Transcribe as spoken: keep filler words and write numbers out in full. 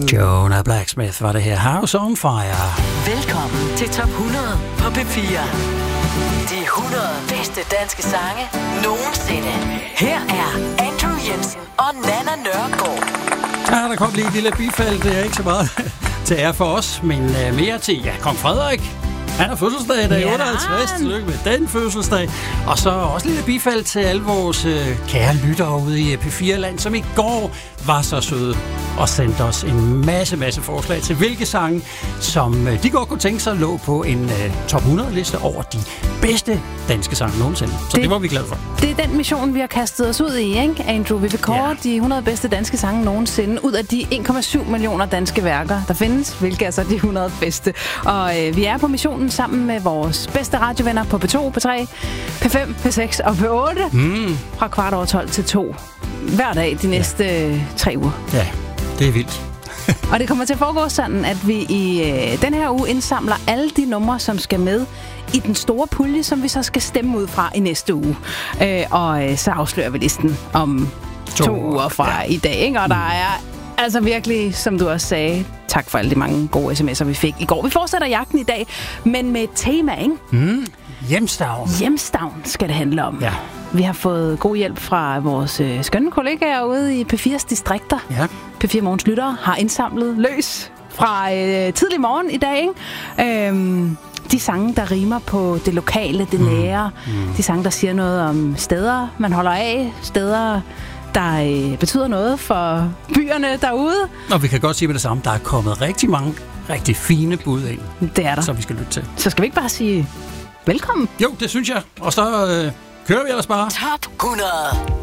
Jonah Blacksmith var det her. House on Fire. Velkommen til Top hundrede på P fire. De hundrede bedste danske sange nogensinde. Her er Andrew Jensen og Nanna Nørgaard. Ja, der kom lige et lille bifald. Det er ikke så meget til ære for os, men uh, mere til, ja, kong Frederik. Han har fødselsdag i dag, ja. otteoghalvtreds. Tillykke med den fødselsdag. Og så også lidt bifald til alle vores øh, kære lyttere ude i P fire-land, som i går var så søde og sendte os en masse, masse forslag til hvilke sange, som øh, de godt kunne tænke sig lå på en øh, top hundrede-liste over de bedste danske sange nogensinde. Så det, det var vi glade for. Det er den mission, vi har kastet os ud i, ikke, Andrew? Vi vil kåre ja. de hundrede bedste danske sange nogensinde ud af de en komma syv millioner danske værker, der findes, hvilke er så de hundrede bedste. Og øh, vi er på missionen sammen med vores bedste radiovenner på P to, P tre, P fem, P seks og P otte mm. fra kvart over tolv til to hver dag de næste ja. tre uger. Ja, det er vildt. Og det kommer til at foregå sådan, at vi i øh, den her uge indsamler alle de numre, som skal med i den store pulje, som vi så skal stemme ud fra i næste uge. Øh, og øh, så afslører vi listen om to, to uger fra ja. i dag, ikke? Og der er altså virkelig, som du også sagde, tak for alle de mange gode sms'er, vi fik i går. Vi fortsætter jagten i dag, men med et tema, ikke? Mm. Hjemstavn. Hjemstavn skal det handle om. Ja. Vi har fået god hjælp fra vores øh, skønne kollegaer ude i P fires distrikter. Ja. P fire Morgens lyttere har indsamlet løs fra øh, tidlig morgen i dag, ikke? Øhm, de sange, der rimer på det lokale, det nære. Mm. Mm. De sange, der siger noget om steder, man holder af. Steder, der øh, betyder noget for byerne derude. Og vi kan godt sige med det samme, der er kommet rigtig mange rigtig fine bud ind. Det er der. Som vi skal lytte til. Så skal vi ikke bare sige velkommen? Jo, det synes jeg. Og så øh, kører vi ellers bare. Top hundrede.